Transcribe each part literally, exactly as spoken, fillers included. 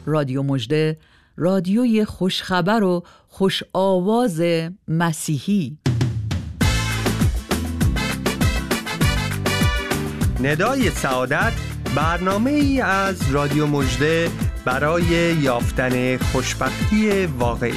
رادیو مژده، رادیوی خوشخبر و خوش آواز مسیحی. ندای سعادت، برنامه ای از رادیو مژده برای یافتن خوشبختی واقعی.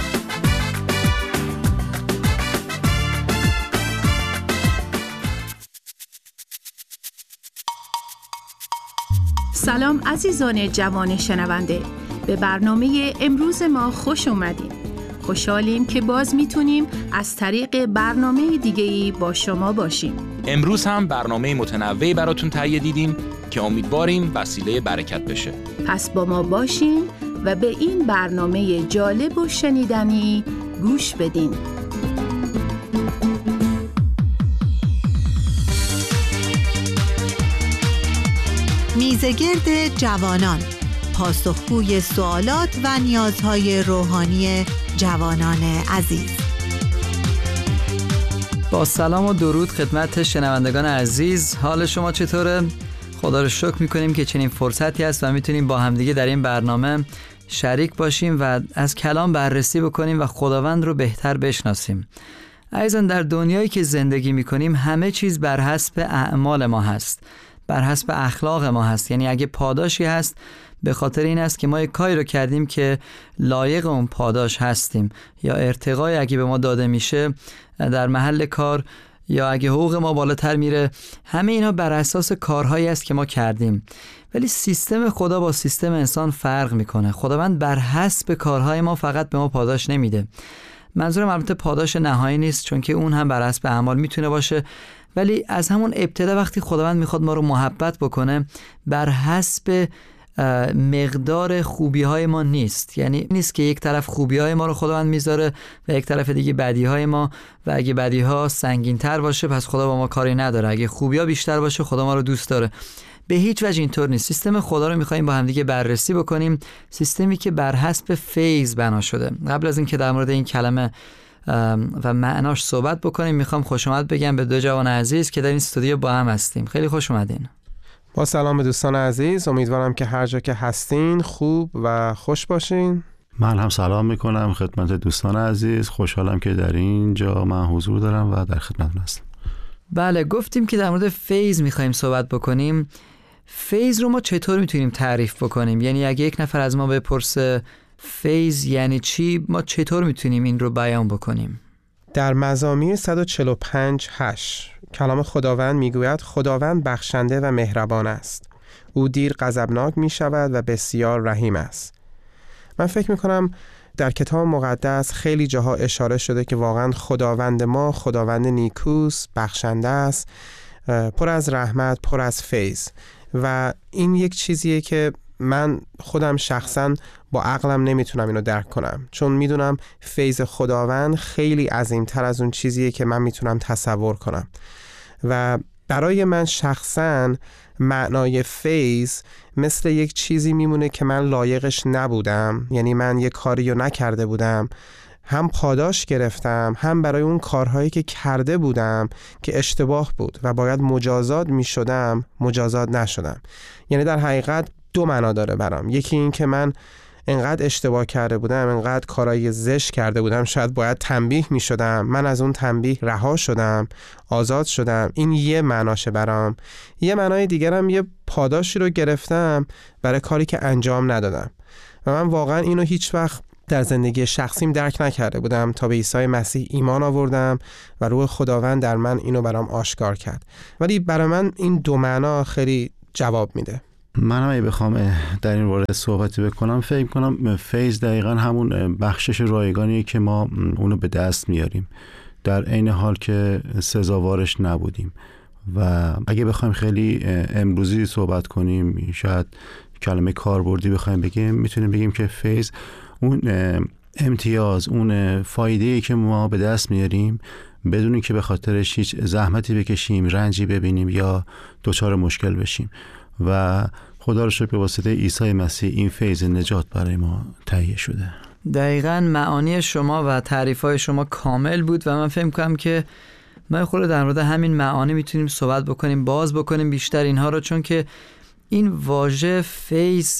سلام عزیزان جوان شنونده، به برنامه امروز ما خوش اومدید. خوشحالیم که باز میتونیم از طریق برنامه دیگه‌ای با شما باشیم. امروز هم برنامه متنوعی براتون تهیه دیدیم که امیدواریم وسیله برکت بشه. پس با ما باشین و به این برنامه جالب و شنیدنی گوش بدین. میزگرد جوانان، پاسخگوی سوالات و نیازهای روحانی جوانان عزیز. با سلام و درود خدمت شنوندگان عزیز، حال شما چطوره؟ خدا رو شکر میکنیم که چنین فرصتی هست و میتونیم با همدیگه در این برنامه شریک باشیم و از کلام بررسی بکنیم و خداوند رو بهتر بشناسیم. عزیزان، در دنیایی که زندگی میکنیم همه چیز بر حسب اعمال ما هست، بر حسب اخلاق ما هست. یعنی اگه پاداشی هست به خاطر این است که ما یک کاری رو کردیم که لایق اون پاداش هستیم، یا ارتقای اگه به ما داده میشه در محل کار، یا اگه حقوق ما بالاتر میره، همه اینا بر اساس کارهایی است که ما کردیم. ولی سیستم خدا با سیستم انسان فرق میکنه. خداوند بر حسب کارهای ما فقط به ما پاداش نمیده. منظورم البته پاداش نهایی نیست، چون که اون هم بر حسب اعمال میتونه باشه، ولی از همون ابتدا وقتی خداوند میخواد ما رو محبت بکنه بر حسب مقدار خوبی های ما نیست. یعنی نیست که یک طرف خوبی های ما رو خداوند میذاره و یک طرف دیگه بدی های ما، و اگه بدی ها سنگین تر باشه پس خدا با ما کاری نداره، اگه خوبی ها بیشتر باشه خدا ما رو دوست داره. به هیچ وجه اینطور نیست. سیستم خدا رو میخوایم با هم دیگه بررسی بکنیم، سیستمی که بر حسب فیض بنا شده. قبل از اینکه در مورد این کلمه و معناش صحبت بکنیم میخوام خوش اومد بگم به دو جوان عزیز که در این استودیو با هم هستیم. خیلی خوش اومدین. با سلام به دوستان عزیز، امیدوارم که هر جا که هستین خوب و خوش باشین. من هم سلام میکنم خدمت دوستان عزیز، خوشحالم که در اینجا من حضور دارم و در خدمتتون هستم. بله، گفتیم که در مورد فیض میخوایم صحبت بکنیم. فیض رو ما چطور میتونیم تعریف بکنیم؟ یعنی اگه یک نفر از ما بپرسه فیض یعنی چی، ما چطور میتونیم این رو بیان بکنیم؟ در مزامیر صد و چهل و پنج هشت کلام خداوند میگوید خداوند بخشنده و مهربان است، او دیر غضبناک میشود و بسیار رحیم است. من فکر میکنم در کتاب مقدس خیلی جاها اشاره شده که واقعا خداوند ما خداوند نیکوست، بخشنده است، پر از رحمت، پر از فیض. و این یک چیزیه که من خودم شخصا با عقلم نمیتونم اینو درک کنم، چون میدونم فیض خداوند خیلی عظیمتر از اون چیزیه که من میتونم تصور کنم. و برای من شخصا معنای فیض مثل یک چیزی میمونه که من لایقش نبودم، یعنی من یک کاری رو نکرده بودم، هم پاداش گرفتم، هم برای اون کارهایی که کرده بودم که اشتباه بود و باید مجازات میشدم مجازات نشدم. یعنی در حقیقت دو معنا داره برام. یکی این که من انقدر اشتباه کرده بودم، انقدر کارهای زشت کرده بودم، شاید باید تنبیه می شدم، من از اون تنبیه رها شدم، آزاد شدم. این یه معناشه برام. یه معنای دیگرم یه پاداشی رو گرفتم برای کاری که انجام ندادم و من واقعا اینو هیچ وقت در زندگی شخصیم درک نکرده بودم تا به عیسی مسیح ایمان آوردم و روح خداوند در من اینو برام آشکار کرد. ولی برای من این دو معنا خیلی جواب میده. من هم اگه بخوام در این مورد صحبتی بکنم، فکر کنم فیض دقیقا همون بخشش رایگانیه که ما اونو به دست میاریم در عین حال که سزاوارش نبودیم. و اگه بخوایم خیلی امروزی صحبت کنیم، شاید کلمه کاربردی بخوایم بگیم، میتونیم بگیم که فیض اون امتیاز، اون فایده‌ای که ما به دست میاریم بدون اینکه به خاطرش هیچ زحمتی بکشیم، رنجی ببینیم یا دچار مشکل بشیم. و خدا رو شکر به واسطه عیسی مسیح این فیض نجات برای ما تهیه شده. دقیقاً معانی شما و تعریف‌های شما کامل بود و من فهم کنم که ما خود در مورد همین معانی میتونیم صحبت بکنیم، باز بکنیم بیشتر اینها رو، چون که این واژه فیض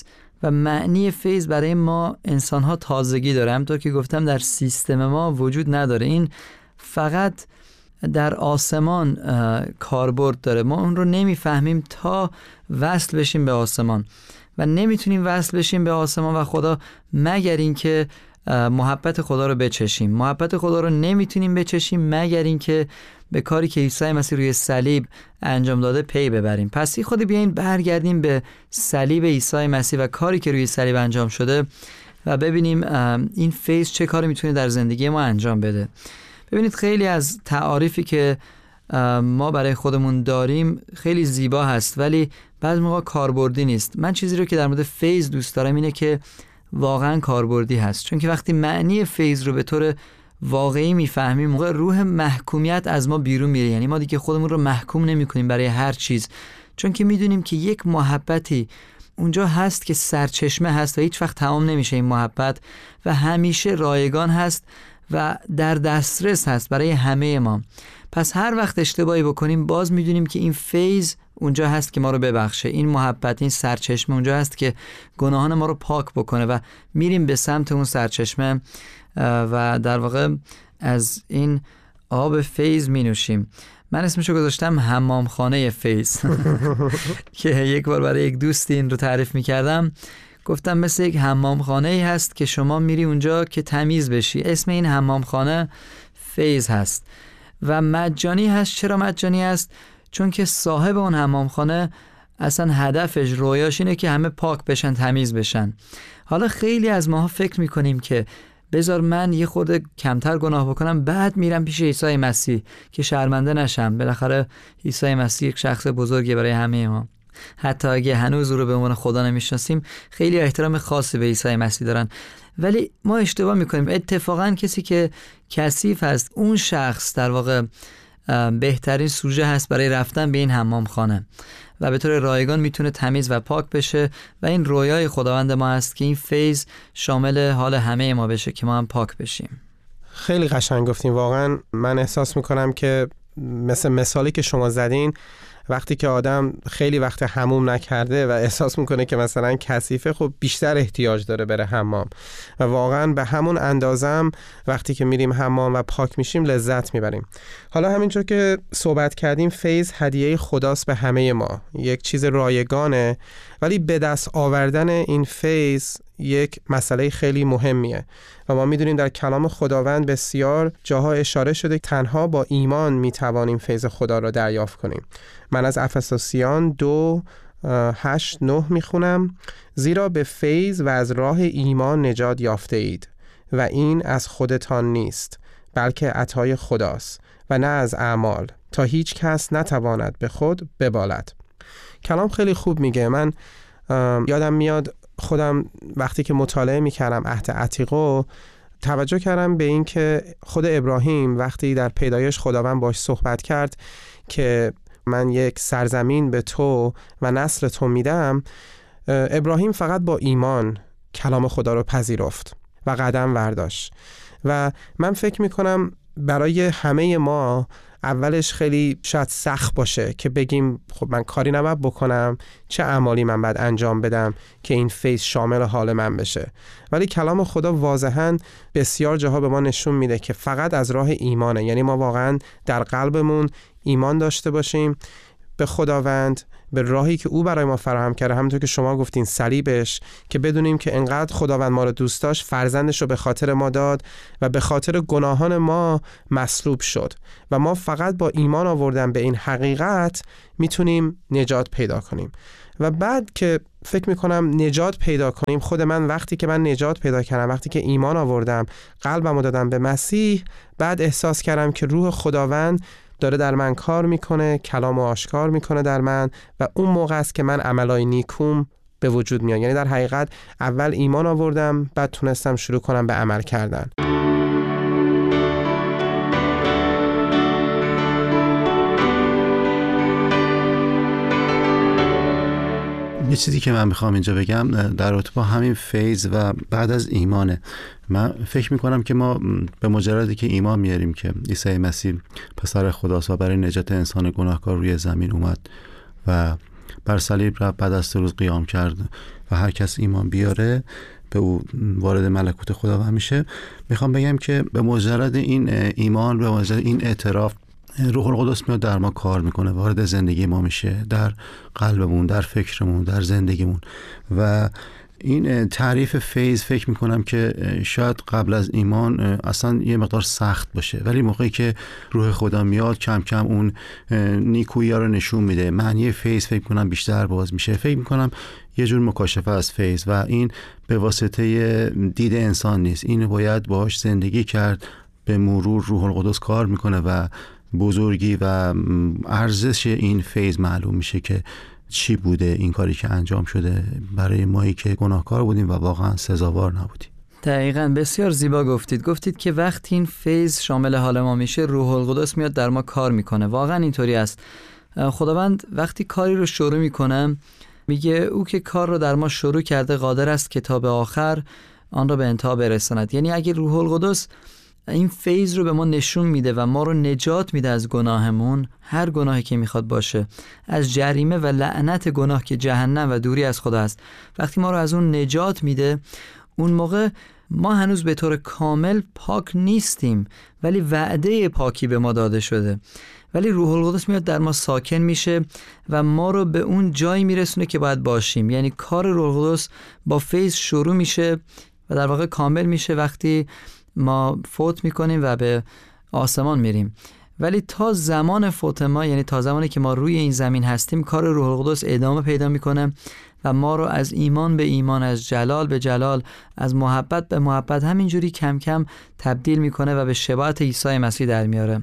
و معنی فیض برای ما انسان‌ها تازگی داره. همونطور که گفتم در سیستم ما وجود نداره، این فقط در آسمان کاربرد داره. ما اون رو نمیفهمیم تا وصل بشیم به آسمان و نمیتونیم وصل بشیم به آسمان و خدا مگر این که محبت خدا رو بچشیم. محبت خدا رو نمیتونیم بچشیم مگر این که به کاری که عیسی مسیح روی صلیب انجام داده پی ببریم. پس خود بیاین برگردیم به صلیب عیسی مسیح و کاری که روی صلیب انجام شده و ببینیم این فیض چه کاری میتونه در زندگی ما انجام بده. ببینید خیلی از تعاریفی که ما برای خودمون داریم خیلی زیبا هست ولی بعضی موقع کاربردی نیست. من چیزی رو که در مورد فیض دوست دارم اینه که واقعا کاربردی هست، چون که وقتی معنی فیض رو به طور واقعی میفهمیم موقع روح محکومیت از ما بیرون میره. یعنی ما دیگه خودمون رو محکوم نمی کنیم برای هر چیز، چون که میدونیم که یک محبتی اونجا هست که سرچشمه هست و هیچ وقت تمام نمیشه این محبت و همیشه رایگان هست و در دسترس هست برای همه ما. پس هر وقت اشتباهی بکنیم باز میدونیم که این فیض اونجا هست که ما رو ببخشه، این محبت، این سرچشمه اونجا هست که گناهان ما رو پاک بکنه و میریم به سمت اون سرچشمه و در واقع از این آب فیض می نوشیم. من اسمشو گذاشتم حمامخانه فیض که یک بار برای یک دوستی این رو تعریف می کردم، گفتم مثل یک حمامخانه ای هست که شما میری اونجا که تمیز بشی. اسم این حمامخانه فیض هست و مجانی هست. چرا مجانی هست؟ چون که صاحب اون حمامخانه اصلا هدفش، رویاش اینه که همه پاک بشن، تمیز بشن. حالا خیلی از ماها فکر میکنیم که بذار من یه خورده کمتر گناه بکنم بعد میرم پیش عیسی مسیح که شرمنده نشم. بالاخره عیسی مسیح یک شخص بزرگی برای همه ما. حتی اگه هنوز او رو به عنوان خدا نمیشناسیم خیلی احترام خاصی به عیسی مسیح دارن، ولی ما اشتباه میکنیم. اتفاقا کسی که کثیف هست اون شخص در واقع بهترین سوژه هست برای رفتن به این حمام خانه و به طور رایگان میتونه تمیز و پاک بشه و این رویای خداوند ما هست که این فیض شامل حال همه ما بشه که ما هم پاک بشیم. خیلی قشنگ گفتین. واقعا من احساس میکنم که مثل مثالی که شما زدین، وقتی که آدم خیلی وقت حموم نکرده و احساس میکنه که مثلا کثیفه، خب بیشتر احتیاج داره بره حمام و واقعا به همون اندازم وقتی که میریم حمام و پاک میشیم لذت میبریم. حالا همینطور که صحبت کردیم، فیض هدیه خداست به همه ما، یک چیز رایگانه، ولی به دست آوردن این فیض یک مسئله خیلی مهمیه و ما میدونیم در کلام خداوند بسیار جاها اشاره شده تنها با ایمان میتوانیم فیض خدا را دریافت کنیم. من از افسوسیان دو هشت نه میخونم: زیرا به فیض و از راه ایمان نجات یافته اید و این از خودتان نیست بلکه عطای خداست و نه از اعمال، تا هیچ کس نتواند به خود ببالد. کلام خیلی خوب میگه. من یادم میاد خودم وقتی که مطالعه میکردم عهد عتیقو توجه کردم به این که خود ابراهیم وقتی در پیدایش خداوند باش صحبت کرد که من یک سرزمین به تو و نسل تو میدم، ابراهیم فقط با ایمان کلام خدا رو پذیرفت و قدم برداشت. و من فکر میکنم برای همه ما اولش خیلی شاید سخت باشه که بگیم خب من کاری نباید بکنم، چه اعمالی من باید انجام بدم که این فیض شامل حال من بشه. ولی کلام خدا واضحاً بسیار جاها به ما نشون میده که فقط از راه ایمانه. یعنی ما واقعاً در قلبمون ایمان داشته باشیم به خداوند، به راهی که او برای ما فراهم کرده، همونطور که شما گفتین صلیبش، که بدونیم که انقدر خداوند ما رو دوست داشت فرزندش رو به خاطر ما داد و به خاطر گناهان ما مصلوب شد و ما فقط با ایمان آوردن به این حقیقت میتونیم نجات پیدا کنیم. و بعد که فکر میکنم نجات پیدا کنیم، خود من وقتی که من نجات پیدا کردم، وقتی که ایمان آوردم، قلبمو دادم به مسیح، بعد احساس کردم که روح خداوند داره در من کار میکنه، کلامو آشکار میکنه در من و اون موقع است که من عملای نیکوم به وجود میاد. یعنی در حقیقت اول ایمان آوردم، بعد تونستم شروع کنم به عمل کردن. یه چیزی که من میخوام اینجا بگم در رابطه با همین فیض و بعد از ایمانه. من فکر میکنم که ما به مجردی که ایمان میاریم که عیسی مسیح پسر خداست و برای نجات انسان گناهکار روی زمین اومد و بر صلیب رفت، بعد از سه روز قیام کرد و هر کس ایمان بیاره به او وارد ملکوت خداوند میشه. میخوام بگم که به مجرد این ایمان، به مجرد این اعتراف، روح القدس میاد در ما کار میکنه، وارد زندگی ما میشه، در قلبمون، در فکرمون، در زندگیمون. و این تعریف فیض فکر میکنم که شاید قبل از ایمان اصلا یه مقدار سخت باشه، ولی موقعی که روح خدا میاد کم کم اون نیکویی ها رو نشون میده. معنی فیض فکر میکنم بیشتر باز میشه. فکر میکنم یه جور مکاشفه از فیض و این به واسطه دید انسان نیست، این باید باهاش زندگی کرد. به مرور روح القدس کار میکنه و بزرگی و ارزش این فیض معلوم میشه که چی بوده این کاری که انجام شده برای مایی که گناهکار بودیم و واقعا سزاوار نبودیم. دقیقاً، بسیار زیبا گفتید. گفتید که وقتی این فیض شامل حال ما میشه، روح القدس میاد در ما کار میکنه. واقعا اینطوری است. خداوند وقتی کاری رو شروع میکنه میگه او که کار رو در ما شروع کرده قادر است که تا به آخر آن را به انتها برساند. یعنی اگه روح القدس این فیض رو به ما نشون میده و ما رو نجات میده از گناهمون، هر گناهی که میخواد باشه، از جریمه و لعنت گناه که جهنم و دوری از خدا است، وقتی ما رو از اون نجات میده، اون موقع ما هنوز به طور کامل پاک نیستیم، ولی وعده پاکی به ما داده شده. ولی روح القدس میاد در ما ساکن میشه و ما رو به اون جایی میرسونه که باید باشیم. یعنی کار روح القدس با فیض شروع میشه و در واقع کامل میشه وقتی ما فوت میکنیم و به آسمان میریم. ولی تا زمان فوت ما، یعنی تا زمانی که ما روی این زمین هستیم، کار روح القدس ادامه پیدا میکنه و ما رو از ایمان به ایمان، از جلال به جلال، از محبت به محبت همینجوری کم کم تبدیل میکنه و به شباهت عیسی مسیح در میاره.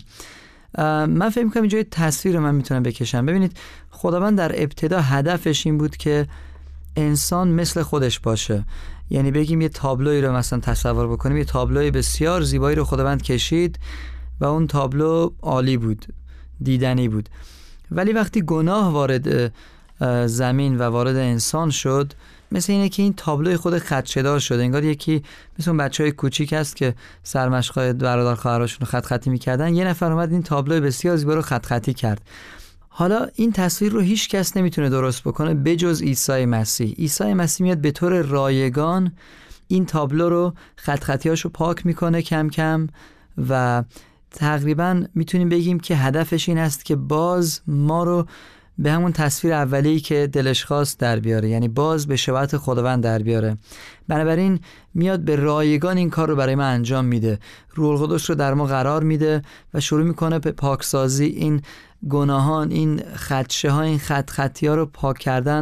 من فکر میکنم اینجا یه تصویر رو من میتونم بکشم. ببینید، خداوند در ابتدا هدفش این بود که انسان مثل خودش باشه. یعنی بگیم یه تابلوی رو مثلا تصور بکنیم، یه تابلوی بسیار زیبایی رو خداوند کشید و اون تابلو عالی بود، دیدنی بود. ولی وقتی گناه وارد زمین و وارد انسان شد، مثل اینه که این تابلوی خود خدشه‌دار شده. انگار یکی مثل اون بچهای کوچیک است که سرمشقای برادر خواهراشون رو خط خطی می‌کردن، یه نفر اومد این تابلوی بسیار زیبا رو خط خطی کرد. حالا این تصویر رو هیچ کس نمیتونه درست بکنه بجز عیسی مسیح. عیسی مسیح میاد به طور رایگان این تابلو رو خط خطیاشو پاک میکنه کم کم و تقریبا میتونیم بگیم که هدفش این است که باز ما رو به همون تصویر اولیه‌ای که دلش خواست در بیاره، یعنی باز به شباهت خداوند در بیاره. بنابراین میاد به رایگان این کار رو برای ما انجام میده. روح القدس رو در ما قرار میده و شروع میکنه به پاکسازی این گناهان، این خدشه ها، این خط خطی ها رو پاک کردن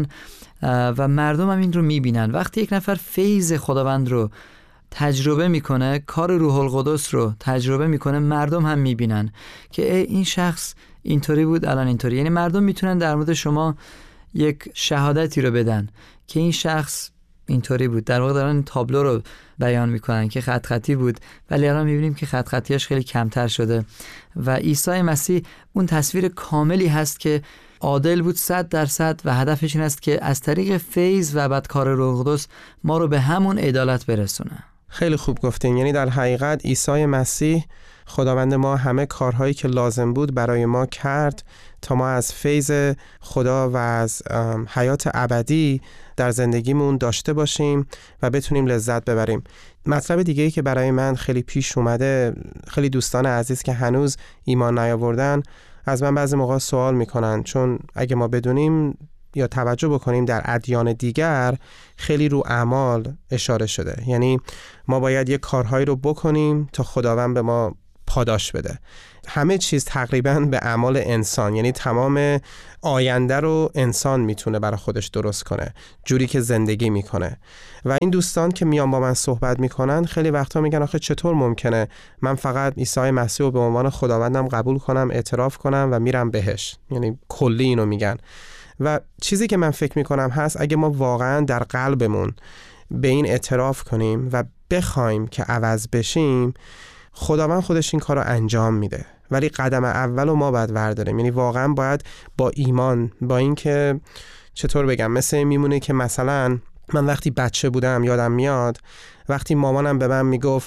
و مردم هم این رو میبینن. وقتی یک نفر فیض خداوند رو تجربه میکنه، کار روح القدس رو تجربه میکنه، مردم هم میبینن که این شخص اینطوری بود الان اینطوری. یعنی مردم میتونن در مورد شما یک شهادتی رو بدن که این شخص اینطوری بود. در واقع دارن این تابلو رو بیان میکنن که خط خطی بود، ولی الان میبینیم که خط خطیاش خیلی کمتر شده و عیسی مسیح اون تصویر کاملی هست که عادل بود صد درصد و هدفش این است که از طریق فیض و بعد کار روح القدس ما رو به همون عدالت برسونه. خیلی خوب گفتین. یعنی در حقیقت عیسی مسیح خداوند ما همه کارهایی که لازم بود برای ما کرد تا ما از فیض خدا و از حیات ابدی در زندگیمون داشته باشیم و بتونیم لذت ببریم. مطلب دیگه‌ای که برای من خیلی پیش اومده، خیلی دوستان عزیز که هنوز ایمان نیاوردن از من بعضی موقع سوال میکنن، چون اگه ما بدونیم یا توجه بکنیم در ادیان دیگر خیلی رو اعمال اشاره شده. یعنی ما باید یه کارهایی رو بکنیم تا خداوند به ما پاداش بده. همه چیز تقریباً به اعمال انسان، یعنی تمام آینده رو انسان میتونه برای خودش درست کنه، جوری که زندگی میکنه. و این دوستان که میان با من صحبت میکنن خیلی وقتا میگن آخه چطور ممکنه من فقط عیسی مسیح رو به عنوان خداوندم قبول کنم، اعتراف کنم و میرم بهش؟ یعنی کلی اینو میگن. و چیزی که من فکر میکنم هست اگه ما واقعاً در قلبمون به این اعتراف کنیم و بخوایم که عوض بشیم، خداوند خودش این کار رو انجام میده. ولی قدم اول رو ما باید برداریم. یعنی واقعا باید با ایمان، با این که چطور بگم، مثل میمونه که مثلا من وقتی بچه بودم یادم میاد وقتی مامانم به من میگفت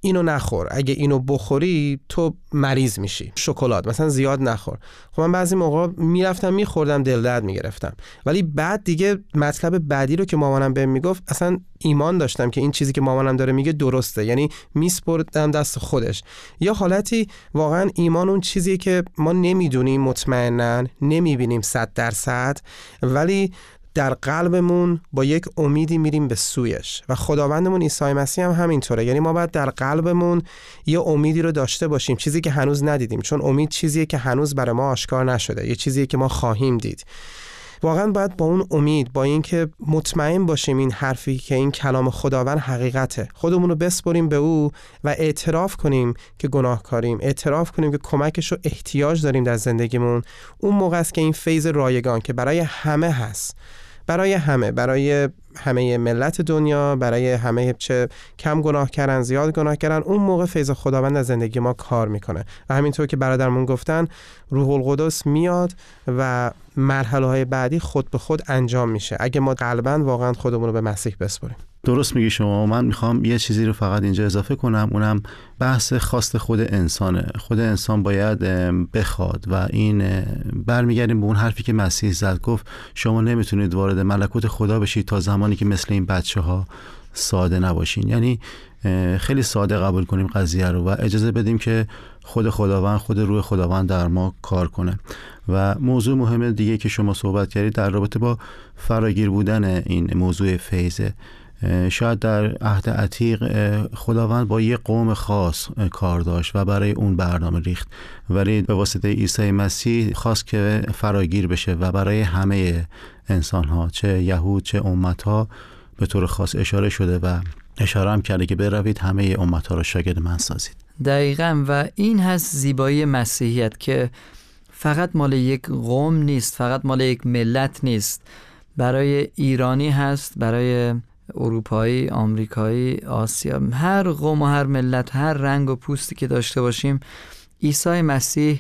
اینو نخور، اگه اینو بخوری تو مریض میشی. شکلات مثلا زیاد نخور. خب من بعضی موقع میرفتم میخوردم، دل درد میگرفتم، ولی بعد دیگه مطلب بعدی رو که مامانم بهم میگفت اصلا ایمان داشتم که این چیزی که مامانم داره میگه درسته، یعنی میسپردم دست خودش. یا حالتی واقعا ایمان اون چیزی که ما نمیدونیم، مطمئنن نمیبینیم صد درصد، ولی در قلبمون با یک امیدی میریم به سویش. و خداوندمون عیسی مسیح هم همینطوره، یعنی ما باید در قلبمون یه امیدی رو داشته باشیم، چیزی که هنوز ندیدیم، چون امید چیزیه که هنوز برای ما آشکار نشده، یه چیزیه که ما خواهیم دید. واقعا باید با اون امید، با اینکه مطمئن باشیم این حرفی که این کلام خداوند حقیقته، خودمون رو بسپریم به او و اعتراف کنیم که گناهکاریم، اعتراف کنیم که کمکش رو احتیاج داریم در زندگیمون. اون موقع است که این فیض رایگان که برای همه هست، برای همه، برای همه ملت دنیا، برای همه، چه کم گناه کردن زیاد گناه کردن، اون موقع فیض خداوند از زندگی ما کار میکنه. و همینطور که برادرمون گفتن، روح القدس میاد و مرحله های بعدی خود به خود انجام میشه اگه ما قلباً واقعا خودمون رو به مسیح بسپاریم. درست میگی شما. من میخوام یه چیزی رو فقط اینجا اضافه کنم، اونم بحث خواست خود انسانه. خود انسان باید بخواد و این برمیگردیم به اون حرفی که مسیح زد، گفت شما نمیتونید وارد ملکوت خدا بشید تا زمانی که مثل این بچه ها ساده نباشین. یعنی خیلی ساده قبول کنیم قضیه رو و اجازه بدیم که خود خداوند، خود روح خداوند در ما کار کنه. و موضوع مهم دیگه که شما صحبت کردید در رابطه با فراگیر بودن این موضوع فیضه. شاید در عهد عتیق خداوند با یه قوم خاص کار داشت و برای اون برنامه ریخت، ولی به واسطه عیسی مسیح خواست که فراگیر بشه و برای همه انسان ها، چه یهود چه امت ها، به طور خاص اشاره شده و اشاره هم کرده که بروید همه امت ها را شاگرد من سازید. دقیقاً. و این هست زیبایی مسیحیت که فقط مال یک قوم نیست، فقط مال یک ملت نیست. برای ایرانی هست، برای اروپایی، آمریکایی، آسیا، هر قوم و هر ملت، هر رنگ و پوستی که داشته باشیم، عیسی مسیح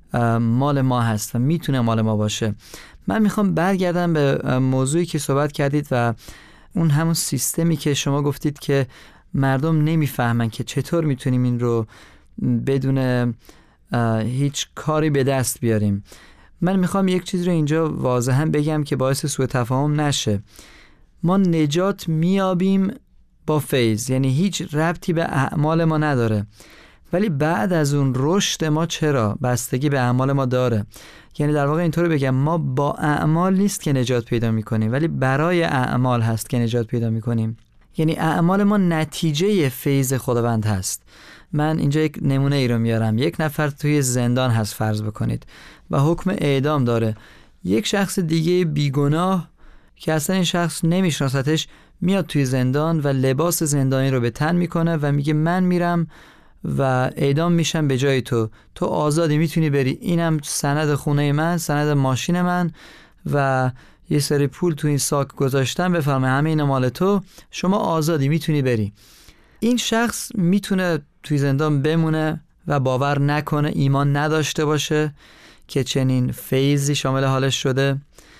مال ما هست و میتونه مال ما باشه. من میخوام برگردم به موضوعی که صحبت کردید و اون همون سیستمی که شما گفتید که مردم نمیفهمن که چطور میتونیم این رو بدون هیچ کاری به دست بیاریم. من میخوام یک چیز رو اینجا واضحا بگم که باعث سوء تفاهم نشه. ما نجات میابیم با فیض، یعنی هیچ ربطی به اعمال ما نداره، ولی بعد از اون رشد ما چرا بستگی به اعمال ما داره. یعنی در واقع اینطور بگم، ما با اعمال نیست که نجات پیدا میکنیم، ولی برای اعمال هست که نجات پیدا میکنیم. یعنی اعمال ما نتیجه فیض خداوند هست. من اینجا یک نمونه ای رو میارم. یک نفر توی زندان هست فرض بکنید و حکم اعدام داره. یک شخص دیگه بیگناه که اصلا این شخص نمیشناستش میاد توی زندان و لباس زندانی رو به تن میکنه و میگه من میرم و اعدام میشم به جای تو، تو آزادی، میتونی بری، اینم سند خونه من، سند ماشین من و یه سری پول تو این ساک گذاشتم، بفرمایید همه اینا مال تو، شما آزادی، میتونی بری. این شخص میتونه توی زندان بمونه و باور نکنه، ایمان نداشته باشه که چنین فیضی شامل حالش شده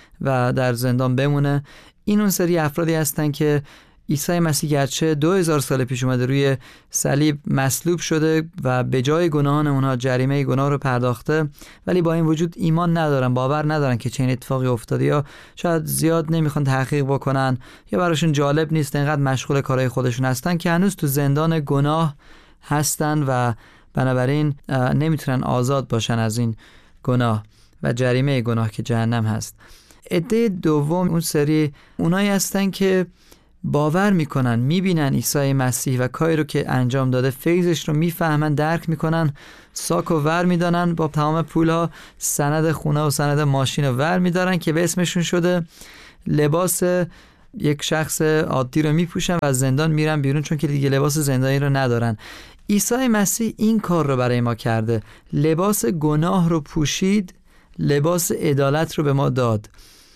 و در زندان بمونه. این اون سری افرادی هستن که عیسی مسیح گرچه دو هزار سال پیش اومده روی صلیب مصلوب شده و به جای گناهان اونها جریمه گناه رو پرداخته، ولی با این وجود ایمان ندارن، باور ندارن که چنین اتفاقی افتاده، یا شاید زیاد نمیخوان تحقیق بکنن یا براشون جالب نیست، اینقدر مشغول کارهای خودشون هستن که هنوز تو زندان گناه هستن و بنابراین نمیتونن آزاد باشن از این گناه و جریمه گناه که جهنم هست. عده دوم اون سری اونایی هستن که باور میکنن، میبینن عیسی مسیح و کاری رو که انجام داده، فیضش رو میفهمن، درک میکنن، ساک و ور میدانن، با تمام پولها سند خونه و سند ماشین رو ور میدارن که به اسمشون شده، لباس یک شخص عادی رو میپوشن و از زندان میرن بیرون چون که دیگه لباس زندانی رو ندارن. عیسی مسیح این کار رو برای ما کرده، لباس گناه رو پوشید، لباس عدالت رو به ما داد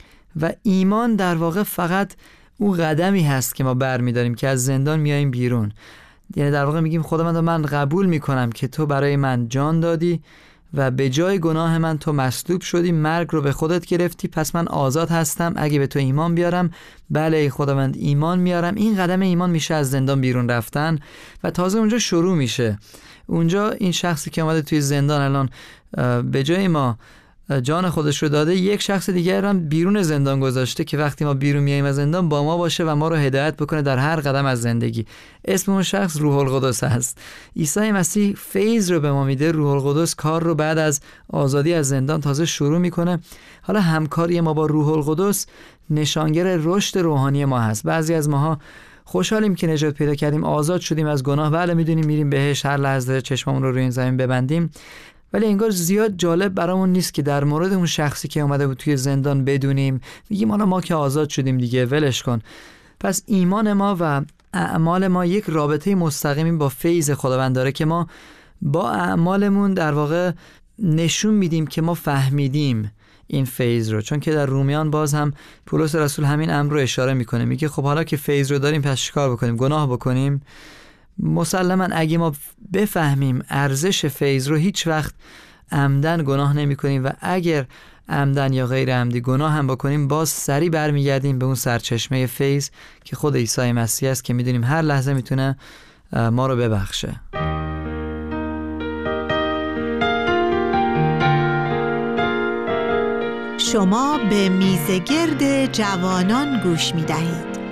و ایمان در واقع فقط اون قدمی هست که ما برمی‌داریم که از زندان میاییم بیرون. یعنی در واقع میگیم خداوند من قبول میکنم که تو برای من جان دادی و به جای گناه من تو مصلوب شدی، مرگ رو به خودت گرفتی، پس من آزاد هستم اگه به تو ایمان بیارم. بله ای خداوند ایمان میارم. این قدم ایمان میشه از زندان بیرون رفتن و تازه اونجا شروع میشه. اونجا این شخصی که اومده توی زندان الان به جای ما جان خودش رو داده، یک شخص دیگر هم بیرون زندان گذاشته که وقتی ما بیرون میاییم از زندان با ما باشه و ما رو هدایت بکنه در هر قدم از زندگی. اسم اون شخص روح القدس هست. عیسی مسیح فیض رو به ما میده. روح القدس کار رو بعد از آزادی از زندان تازه شروع میکنه. حالا همکاری ما با روح القدس نشانگر رشد روحانی ما هست. بعضی از ماها خوشحالیم که نجات پیدا کردیم، آزاد شدیم از گناه، بله میدونیم میریم بهش، هر لحظه چشممون رو روی این زمین ببندیم، ولی انگار زیاد جالب برامون نیست که در مورد اون شخصی که اومده بود توی زندان بدونیم. میگیم حالا ما که آزاد شدیم دیگه ولش کن. پس ایمان ما و اعمال ما یک رابطه مستقیمی با فیض خداوند داره که ما با اعمالمون در واقع نشون میدیم که ما فهمیدیم این فیض رو. چون که در رومیان باز هم پولس رسول همین امر رو اشاره میکنه، میگه خب حالا که فیض رو داریم پس چیکار بکنیم؟ گناه بکنیم؟ مسلما اگه ما بفهمیم ارزش فیض رو، هیچ وقت عمدن گناه نمی کنیم و اگر عمدن یا غیر عمدی گناه هم بکنیم باز سری برمیگردیم به اون سرچشمه فیض که خود عیسی مسیح است که میدونیم هر لحظه میتونه ما رو ببخشه. شما به میزگرد جوانان گوش میدهید.